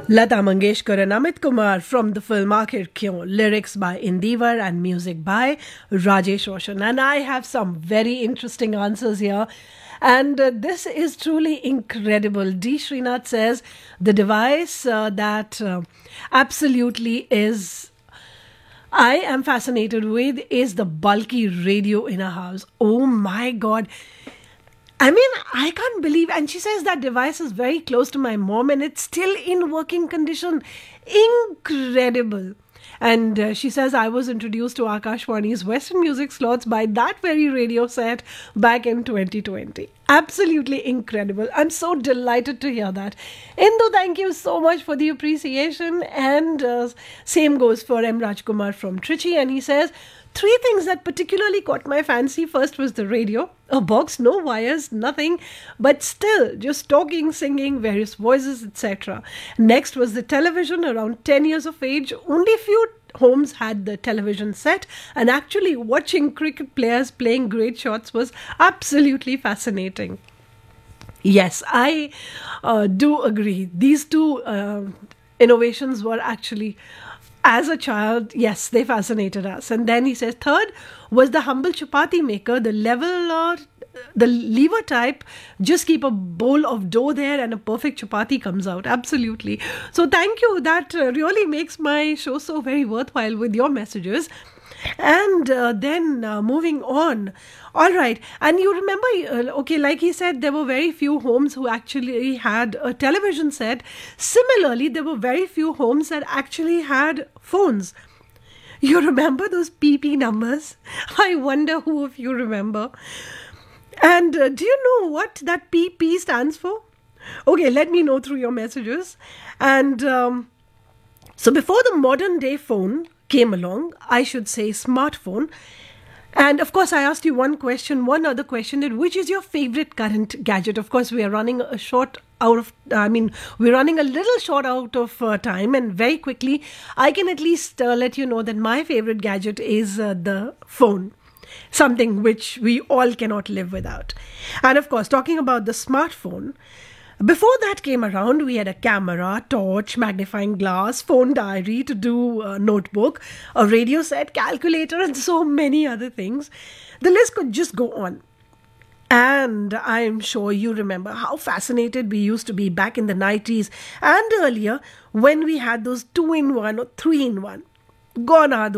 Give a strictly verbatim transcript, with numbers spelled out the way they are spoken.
Lata Mangeshkar and Amit Kumar from the film Aakhir Kyun, lyrics by Indivar and music by Rajesh Roshan. And I have some very interesting answers here. And uh, this is truly incredible. D. Srinath says the device uh, that uh, absolutely is, I am fascinated with, is the bulky radio in a house. Oh my God. I mean, I can't believe, and she says that device is very close to my mom and it's still in working condition. Incredible. And uh, she says, I was introduced to Akashwani's Western music slots by that very radio set back in twenty twenty. Absolutely incredible. I'm so delighted to hear that. Indu, thank you so much for the appreciation. And uh, same goes for M. Rajkumar from Trichy. And he says, three things that particularly caught my fancy. First was the radio, a box, no wires, nothing, but still just talking, singing, various voices, et cetera. Next was the television. Around ten years of age, only few homes had the television set, and actually watching cricket players playing great shots was absolutely fascinating. Yes, I uh, do agree. These two uh, innovations were actually, as a child, yes, they fascinated us. And then he says, third was the humble chapati maker, the level or the lever type. Just keep a bowl of dough there and a perfect chapati comes out. Absolutely. So thank you. That uh, really makes my show so very worthwhile with your messages. And uh, then uh, moving on. All right. And you remember, uh, okay, like he said, there were very few homes who actually had a television set. Similarly, there were very few homes that actually had phones. You remember those P P numbers? I wonder who of you remember. And uh, do you know what that P P stands for? Okay, let me know through your messages. And um, so before the modern day phone came along, I should say smartphone. And of course, I asked you one question, one other question, that which is your favorite current gadget? Of course, we are running a short out of, I mean, we're running a little short out of uh, time. And very quickly, I can at least uh, let you know that my favorite gadget is uh, the phone. Something which we all cannot live without. And of course, talking about the smartphone, before that came around, we had a camera, torch, magnifying glass, phone diary to do a notebook, a radio set, calculator, and so many other things. The list could just go on. And I'm sure you remember how fascinated we used to be back in the nineties and earlier when we had those two-in-one or three-in-one. Gone are those